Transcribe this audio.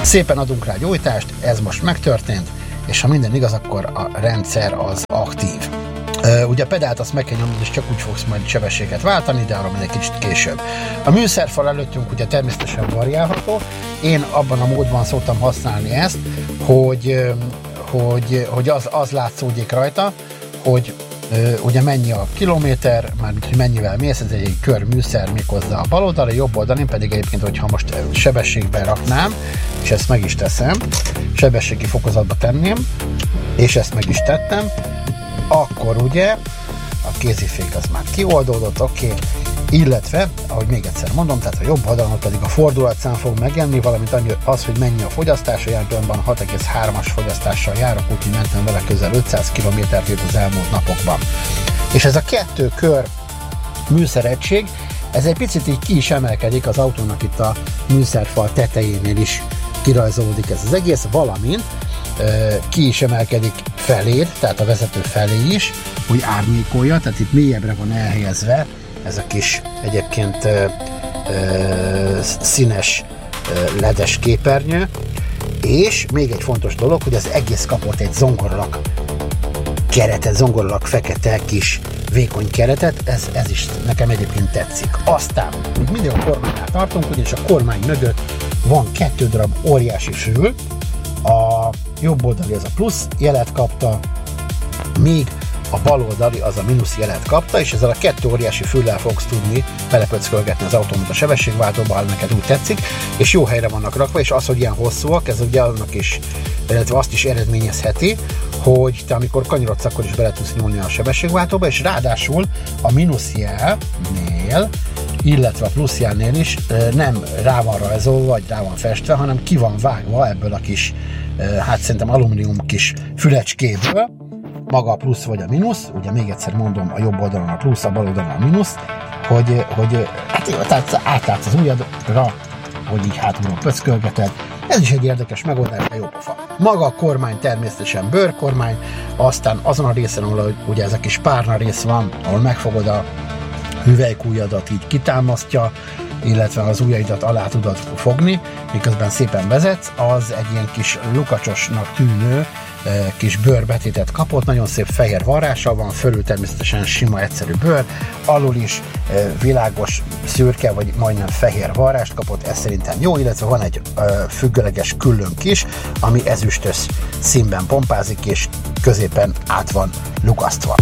Szépen adunk rá gyújtást, ez most megtörtént, és ha minden igaz, akkor a rendszer az aktív. Ugye a pedált azt meg kell nyomni, és csak úgy fogsz majd sebességet váltani, de arra egy kicsit később. A műszerfal előttünk ugye természetesen variálható. Én abban a módban szoktam használni ezt, hogy az látszódik rajta, hogy ugye mennyi a kilométer, mármint hogy mennyivel mész, ez egy körműszer méghozzá a bal oldalra, jobb oldalon pedig egyébként, hogyha most sebességben raknám, és ezt meg is teszem, sebességi fokozatba tenném, és ezt meg is tettem, akkor ugye a kézifék az már kioldódott, oké. Illetve, ahogy még egyszer mondom, tehát a jobb oldalon pedig a fordulatszám fog megjelenni, valamint az, hogy mennyi a fogyasztása, jelen pillanatban 6,3-as fogyasztással járok, úgyhogy mentem vele közel 500 km-t az elmúlt napokban. És ez a 2 kör műszeregység, ez egy picit így ki is emelkedik az autónak itt a műszerfal tetejénél is kirajzolódik ez az egész, valamint ki is emelkedik felér, tehát a vezető felé is, hogy árnyékolja, tehát itt mélyebbre van elhelyezve ez a kis egyébként színes ledes képernyő, és még egy fontos dolog, hogy az egész kapott egy zongoralak keretet, zongoralak fekete kis vékony keretet, ez is nekem egyébként tetszik. Aztán, még mindig a kormánynál tartunk, ugyanis a kormány mögött van 2 darab óriási fül, a jobb oldali az a plusz jelet kapta, míg a bal oldali az a mínusz jelet kapta, és ezzel a 2 óriási füllel fogsz tudni belepöckölgetni az autómat a sebességváltóba, ha neked úgy tetszik, és jó helyre vannak rakva, és az, hogy ilyen hosszúak, ez ugye annak is, illetve azt is eredményezheti, hogy te amikor kanyarodsz, akkor is bele tudsz nyúlni a sebességváltóba, és ráadásul a mínusz jelnél, illetve a plusz jelnél is nem rá van rajzolva, vagy rá van festve, hanem ki van vágva ebből a kis, hát szerintem alumínium kis fülecskéből, maga a plusz vagy a mínusz, ugye még egyszer mondom, a jobb oldalon a plusz, a bal oldalon a mínusz, hogy hát jó, tehát átlátsz az ujjadra, hogy így hátulról pöckölgeted. Ez is egy érdekes megoldás, de jó pofa. Maga a kormány természetesen bőrkormány, aztán azon a részen, ahol ugye ez a kis párna rész van, ahol megfogod a hüvelykujjadat, így kitámasztja, illetve az ujjaidat alá tudod fogni, miközben szépen vezetsz, az egy ilyen kis lukacsosnak tűnő kis bőrbetétet kapott, nagyon szép fehér varrással van, fölül természetesen sima, egyszerű bőr, alul is világos szürke, vagy majdnem fehér varrást kapott, ez szerintem jó, illetve van egy függőleges küllőnk is, ami ezüstös színben pompázik, és középen át van lukasztva.